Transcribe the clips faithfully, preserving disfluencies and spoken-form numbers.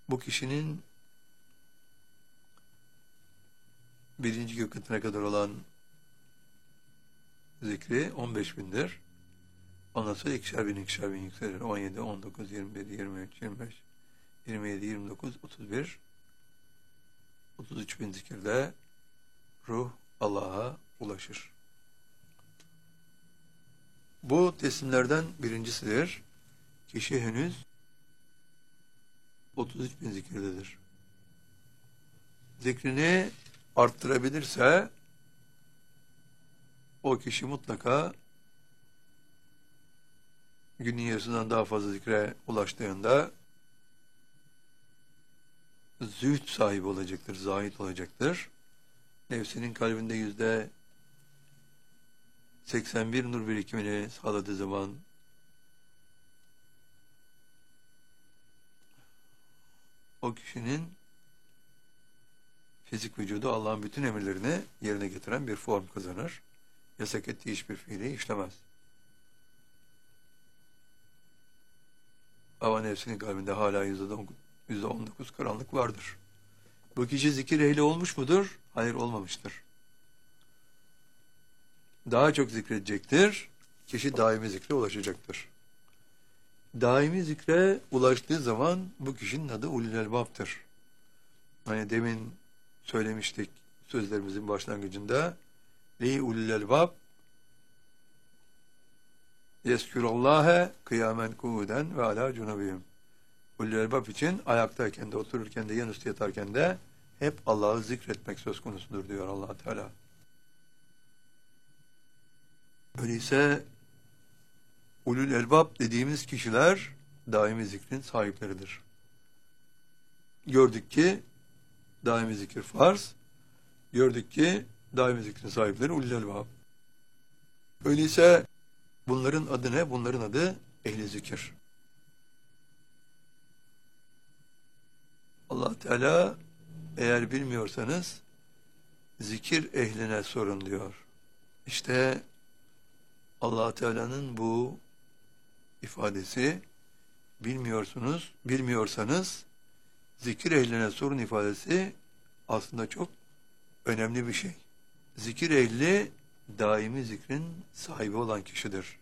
Bu kişinin birinci gökyüzüne kadar olan zikri on beş bindir. Ondan sonra ikişer bin, ikişer bin yükselir. on yedi, on dokuz, yirmi bir, yirmi üç, yirmi beş, yirmi yedi, yirmi dokuz, otuz bir, otuz üç bin zikirde ruh Allah'a ulaşır. Bu teslimlerden birincisidir. Kişi henüz otuz üç bin zikirdedir. Zikrini arttırabilirse o kişi mutlaka günün yarısından daha fazla zikre ulaştığında zühd sahibi olacaktır, zahid olacaktır. Nefsinin kalbinde yüzde seksen bir nur birikimini sağladığı zaman o kişinin fizik vücudu Allah'ın bütün emirlerini yerine getiren bir form kazanır. Yasak ettiği hiçbir fiili işlemez. Ama nefsinin kalbinde hala yüzde on dokuz karanlık vardır. Bu kişi zikir ehli olmuş mudur? Hayır, olmamıştır. Daha çok zikredecektir. Kişi daimi zikre ulaşacaktır. Daimi zikre ulaştığı zaman bu kişinin adı ulul elbap'tır. Hani demin söylemiştik sözlerimizin başlangıcında. Li ulul elbab yeskûrullâhe kıyamen kuuden ve alâ cunubihim. Ulul elbab için ayaktayken de, otururken de, yanüstü yatarken de hep Allah'ı zikretmek söz konusudur diyor Allah Teala. Öyleyse ulul elbab dediğimiz kişiler daimi zikrin sahipleridir. Gördük ki daimi zikir farz, gördük ki daimi zikrin sahipleri ulul elbab. Öyleyse bunların adı ne? Bunların adı ehli zikir. Allah Teala eğer bilmiyorsanız zikir ehline sorun diyor. İşte Allah Teala'nın bu ifadesi bilmiyorsunuz, bilmiyorsanız zikir ehline sorun ifadesi aslında çok önemli bir şey. Zikir ehli daimi zikrin sahibi olan kişidir.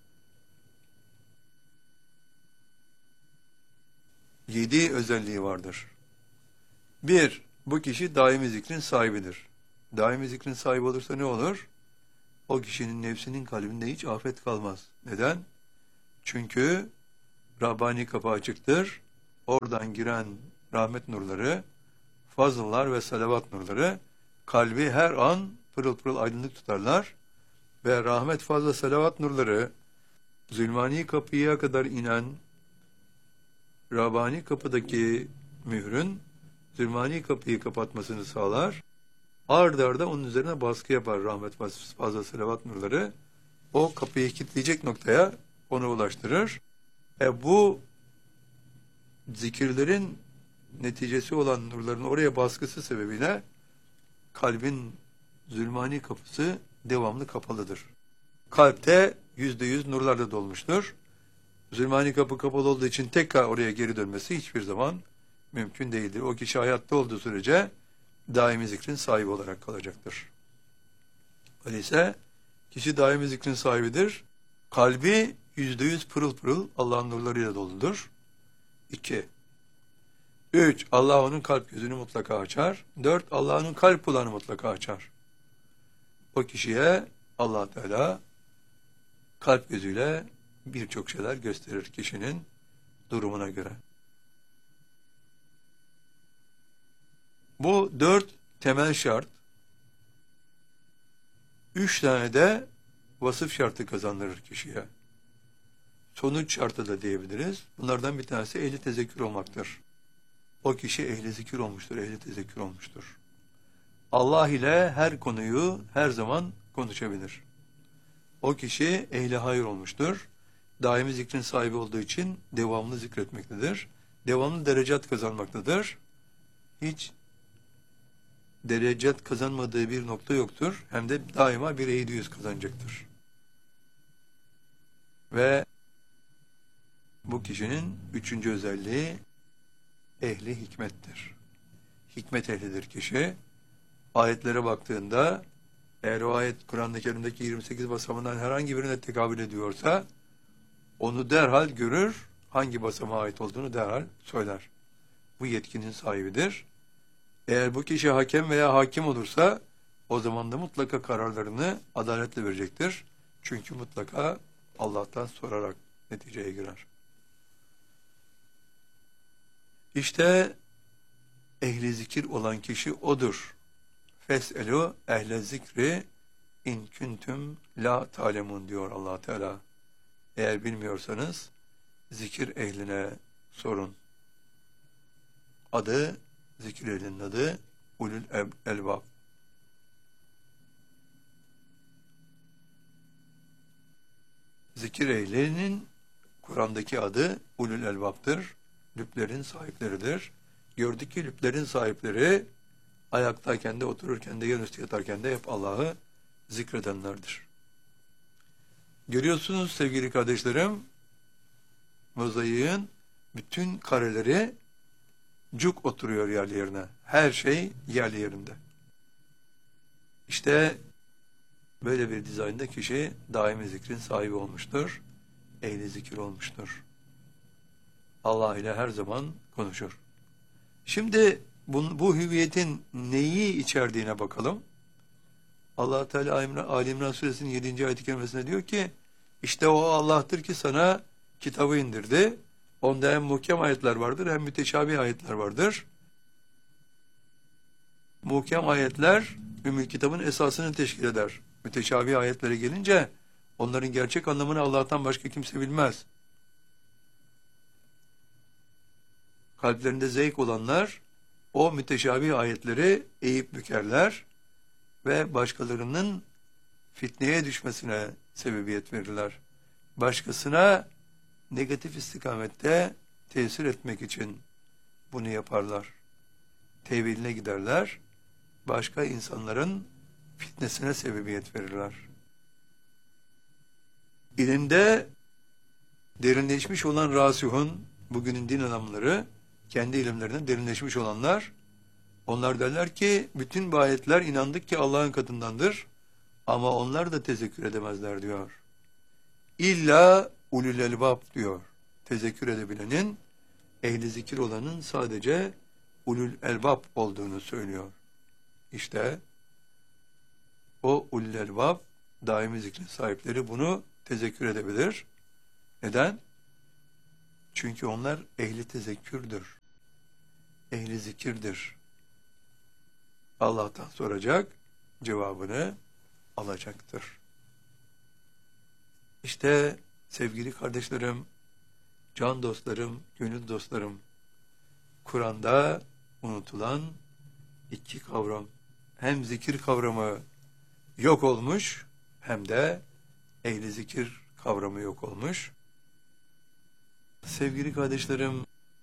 Yedi özelliği vardır. Bir, bu kişi daimi zikrin sahibidir. Daimi zikrin sahibi olursa ne olur? O kişinin nefsinin kalbinde hiç afet kalmaz. Neden? Çünkü Rabbani kapı açıktır. Oradan giren rahmet nurları, fazıllar ve salavat nurları kalbi her an pırıl pırıl aydınlık tutarlar ve rahmet, fazla, salavat nurları Zülmani kapıya kadar inen Rabbani kapıdaki mührün Zülmani kapıyı kapatmasını sağlar. Ard arda onun üzerine baskı yapar rahmet, fazla, salavat nurları. O kapıyı kilitleyecek noktaya onu ulaştırır. E bu zikirlerin neticesi olan nurların oraya baskısı sebebiyle kalbin Zülmani kapısı devamlı kapalıdır. Kalpte yüzde yüz nurlarla dolmuştur. Zülmani kapı kapalı olduğu için tekrar oraya geri dönmesi hiçbir zaman mümkün değildir. O kişi hayatta olduğu sürece daimi zikrin sahibi olarak kalacaktır. Öyleyse kişi daimi zikrin sahibidir. Kalbi yüzde yüz pırıl pırıl Allah'ın nurlarıyla doludur. İki. Üç. Allah onun kalp gözünü mutlaka açar. Dört. Allah onun kalp kulağını mutlaka açar. O kişiye Allah Teala kalp gözüyle birçok şeyler gösterir kişinin durumuna göre. Bu dört temel şart. Üç tane de vasıf şartı kazandırır kişiye. Sonuç şartı da diyebiliriz. Bunlardan bir tanesi ehli tezekkür olmaktır. O kişi ehli zikir olmuştur, ehli tezekkür olmuştur. Allah ile her konuyu her zaman konuşabilir. O kişi ehli hayır olmuştur. Daimi zikrin sahibi olduğu için devamlı zikretmektedir. Devamlı derecat kazanmaktadır. Hiç derecat kazanmadığı bir nokta yoktur. Hem de daima bir eğri yüz kazanacaktır. Ve bu kişinin üçüncü özelliği ehli hikmettir. Hikmet ehlidir kişi. Ayetlere baktığında eğer o ayet Kur'an-ı Kerim'deki yirmi sekiz basamağından herhangi birine tekabül ediyorsa onu derhal görür, hangi basamağa ait olduğunu derhal söyler. Bu yetkinin sahibidir. Eğer bu kişi hakem veya hakim olursa o zaman da mutlaka kararlarını adaletle verecektir. Çünkü mutlaka Allah'tan sorarak neticeye girer. İşte ehli zikir olan kişi odur. Fes'elu ehle zikri in kuntum la ta'lemun diyor Allah Teala. Eğer bilmiyorsanız zikir ehline sorun. Adı, zikir ehlinin adı ulul elbab. Zikir ehlinin Kur'an'daki adı ulul elbaptır. Lüblerin sahipleridir. Gördük ki lüblerin sahipleri ayaktayken de otururken de yanüstü yatarken de hep Allah'ı zikredenlerdir. Görüyorsunuz sevgili kardeşlerim, mozaiğin bütün kareleri cuk oturuyor yerli yerine. Her şey yerli yerinde. İşte böyle bir dizaynda kişi daimi zikrin sahibi olmuştur. Ehli zikir olmuştur. Allah ile her zaman konuşur. Şimdi bu, bu hüviyetin neyi içerdiğine bakalım. Allah Teala Ali İmran Suresinin yedinci ayet-i kerimesinde diyor ki işte o Allah'tır ki sana kitabı indirdi. Onda hem muhkem ayetler vardır hem müteşabih ayetler vardır. Muhkem ayetler Ümmül Kitab'ın esasını teşkil eder. Müteşabih ayetlere gelince onların gerçek anlamını Allah'tan başka kimse bilmez. Kalplerinde zevk olanlar o müteşabih ayetleri eğip bükerler ve başkalarının fitneye düşmesine sebebiyet verirler. Başkasına negatif istikamette tesir etmek için bunu yaparlar. Teviline giderler. Başka insanların fitnesine sebebiyet verirler. İlimde derinleşmiş olan rasihun, bugünün din adamları, kendi ilimlerinde derinleşmiş olanlar, onlar derler ki bütün bu ayetler inandık ki Allah'ın katındandır ama onlar da tezekkür edemezler diyor. İlla ulul elbab diyor. Tezekkür edebilenin, ehli zikir olanın sadece ulul elbab olduğunu söylüyor. İşte o ulul elbab, daimi zikrin sahipleri bunu tezekkür edebilir. Neden? Çünkü onlar ehli tezekkürdür. Ehli zikirdir. Allah'tan soracak, cevabını alacaktır. İşte sevgili kardeşlerim, can dostlarım, gönül dostlarım, Kur'an'da unutulan iki kavram, hem zikir kavramı yok olmuş, hem de ehli zikir kavramı yok olmuş. Sevgili kardeşlerim,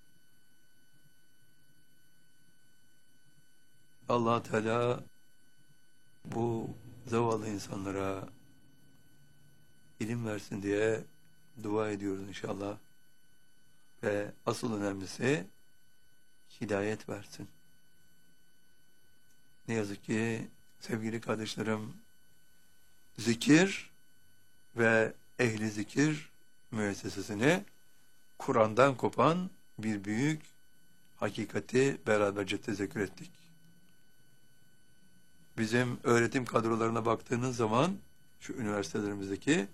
Allah Teala bu zavallı insanlara ilim versin diye dua ediyoruz inşallah. Ve asıl önemlisi hidayet versin. Ne yazık ki sevgili kardeşlerim, zikir ve ehli zikir müessesesini Kur'an'dan kopan bir büyük hakikati beraberce tezekkür ettik. Bizim öğretim kadrolarına baktığınız zaman şu üniversitelerimizdeki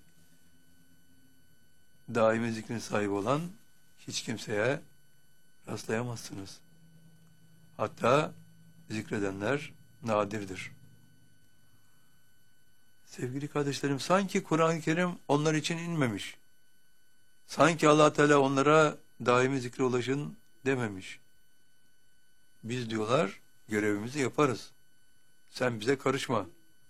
daimi zikrin sahibi olan hiç kimseye rastlayamazsınız. Hatta zikredenler nadirdir. Sevgili kardeşlerim, sanki Kur'an-ı Kerim onlar için inmemiş. Sanki Allah Teala onlara daimi zikre ulaşın dememiş. Biz diyorlar görevimizi yaparız. Sen bize karışma.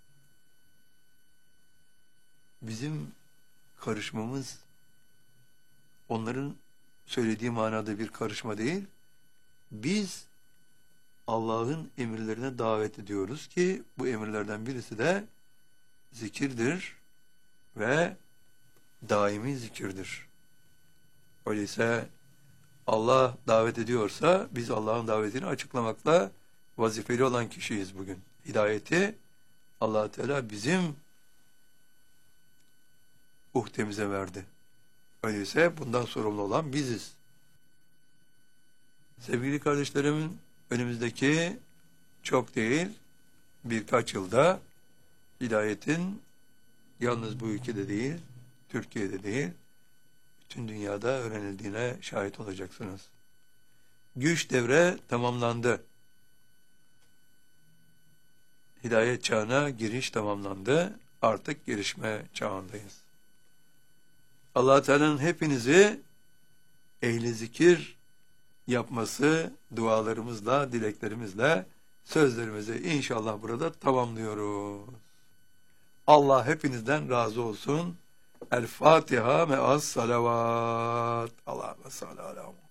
Bizim karışmamız onların söylediği manada bir karışma değil. Biz Allah'ın emirlerine davet ediyoruz ki bu emirlerden birisi de zikirdir ve daimi zikirdir. Öyleyse Allah davet ediyorsa biz Allah'ın davetini açıklamakla vazifeli olan kişiyiz bugün. Hidayeti Allah Teala bizim uhdemize verdi. Öyleyse bundan sorumlu olan biziz. Sevgili kardeşlerimin, önümüzdeki çok değil birkaç yılda hidayetin yalnız bu ülkede değil, Türkiye'de değil, bütün dünyada öğrenildiğine şahit olacaksınız. Güç devre tamamlandı. Hidayet çağına giriş tamamlandı. Artık gelişme çağındayız. Allah Teala'nın hepinizi ehli zikir yapması dualarımızla, dileklerimizle, sözlerimizi inşallah burada tamamlıyoruz. Allah hepinizden razı olsun. El Fatiha me'as salavat. Allahümme salli ala